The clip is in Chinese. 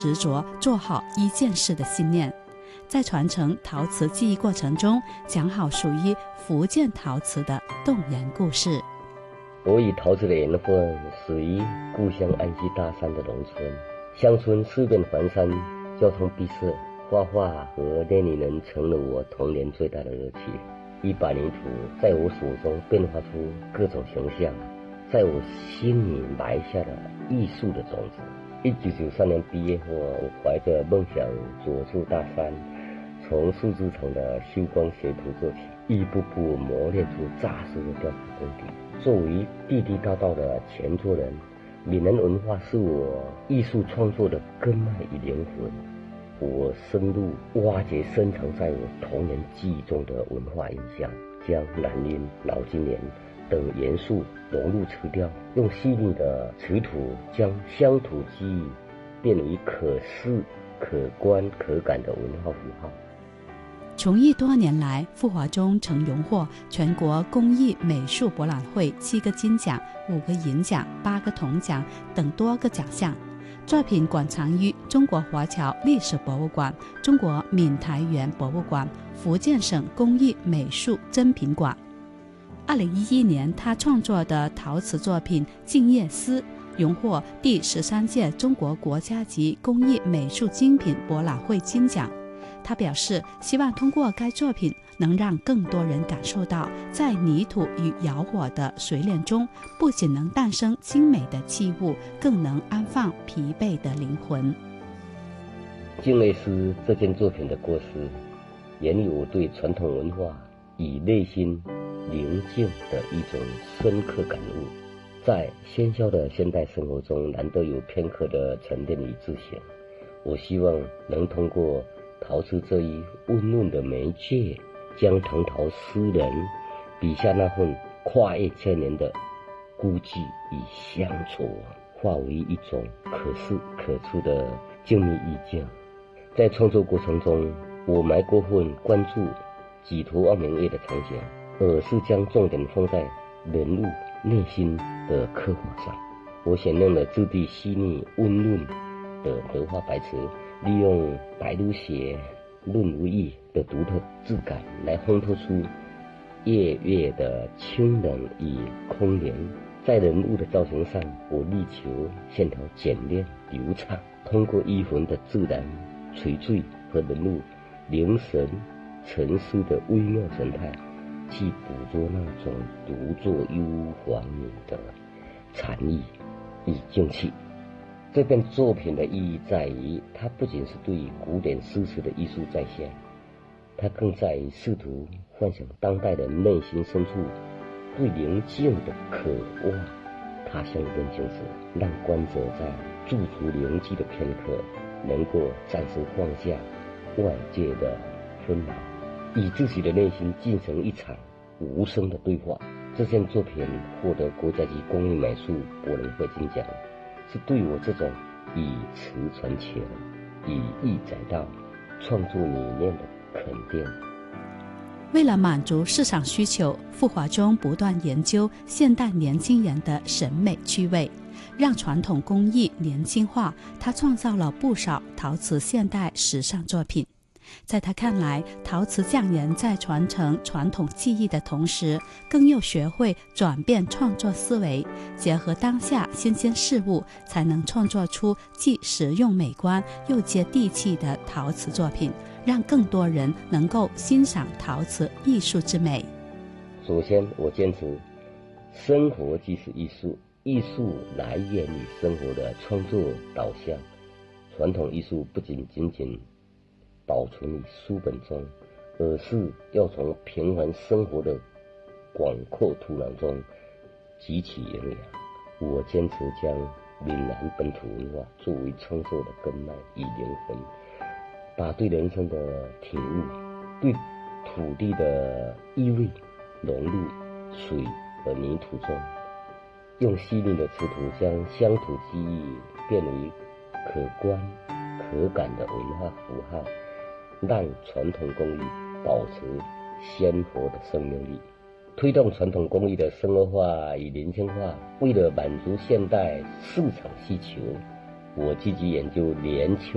执着做好一件事的信念。在传承陶瓷技艺过程中，讲好属于福建陶瓷的动人故事。 我与陶瓷的缘分始于故乡安溪大山的农村，乡村四面环山，交通闭塞，画画和练泥人成了我童年最大的乐趣。一把泥土在我手中变化出各种形象，在我心里埋下了艺术的种子。1993年毕业后，我怀着梦想走出大山，从树枝层的修光学徒做起，一步步磨练出扎实的雕刻功底。作为地地道道的泉州人，闽南文化是我艺术创作的根脉与灵魂。我深入挖掘深藏在我童年记忆中的文化印象，将南音、老金莲等元素融入瓷雕，用细腻的瓷土将乡土记忆变为可视、可观、可感的文化符号。 从艺多年来，傅华忠曾荣获全国工艺美术博览会7个金奖、5个银奖、8个铜奖等多个奖项。作品馆藏于中国华侨历史博物馆、中国闽台园博物馆、福建省工艺美术珍品馆。2011年，他创作的陶瓷作品《静夜思》荣获第13届中国国家级工艺美术精品博览会金奖。他表示，希望通过该作品能让更多人感受到，在泥土与窑火的锤炼中，不仅能诞生精美的器物，更能安放疲惫的灵魂。 静夜思这件作品的构思，源于我对传统文化与内心宁静的一种深刻感悟。在喧嚣的现代生活中，难得有片刻的沉淀与自省。我希望能通过陶瓷这一温润的媒介，将唐陶诗人笔下那份跨越千年的孤寂与乡愁，化为一种可视可触的静谧意境。在创作过程中，我埋过分关注举头望明月的场景，而是将重点放在人物内心的刻画上。我选用了质地细腻温润的荷花白瓷，利用白如雪润如玉的独特质感来烘托出夜月的清冷与空灵。在人物的造型上，我力求线条简练流畅，通过衣魂的自然垂坠和人物凝神沉思的微妙神态，去捕捉那种独坐幽篁里的禅意与静气。这篇作品的意义在于，它不仅是对古典诗词的艺术再现，它更在于试图唤醒当代人内心深处对宁静的渴望。他乡人静时，让观者在驻足凝寂的片刻，能够暂时放下外界的纷扰，与自己的内心进行一场无声的对话。这件作品获得国家级工艺美术博览会金奖，是对我这种以词传情、以意载道创作理念的肯定。 为了满足市场需求，傅华忠不断研究现代年轻人的审美趣味，让传统工艺年轻化。他创造了不少陶瓷现代时尚作品。在他看来，陶瓷匠人在传承传统技艺的同时，更要学会转变创作思维，结合当下新鲜事物，才能创作出既实用美观又接地气的陶瓷作品，让更多人能够欣赏陶瓷艺术之美。 首先，我坚持生活即是艺术，艺术来源于生活的创作导向。传统艺术不仅保存于书本中，而是要从平凡生活的广阔土壤中汲取营养。我坚持将闽南本土文化作为创作的根脉与灵魂，把对人生的体悟、对土地的意味融入水和泥土中，用细腻的瓷土将乡土记忆变为可观可感的文化符号，让传统工艺保持鲜活的生命力，推动传统工艺的生活化与年轻化。为了满足现代市场需求，我积极研究年轻